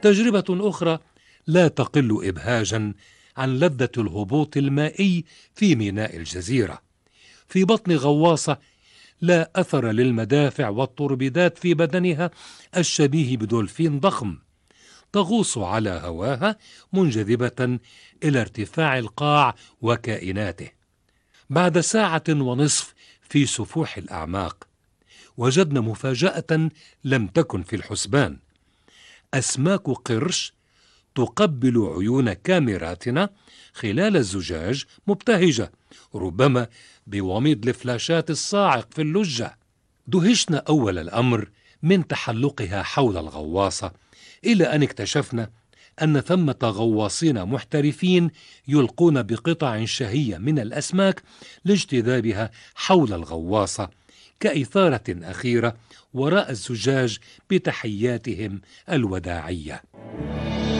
تجربة أخرى لا تقل إبهاجا عن لذة الهبوط المائي في ميناء الجزيرة. في بطن غواصة لا أثر للمدافع والتوربيدات في بدنها الشبيه بدولفين ضخم، تغوص على هواها منجذبة إلى ارتفاع القاع وكائناته. بعد ساعة ونصف في سفوح الأعماق وجدنا مفاجأة لم تكن في الحسبان: أسماك قرش تقبل عيون كاميراتنا خلال الزجاج مبتهجة، ربما بوميض الفلاشات الصاعق في اللجة. دهشنا أول الأمر من تحلقها حول الغواصة، إلى أن اكتشفنا أن ثمة غواصين محترفين يلقون بقطع شهية من الأسماك لاجتذابها حول الغواصة كإثارة أخيرة وراء الزجاج بتحياتهم الوداعية.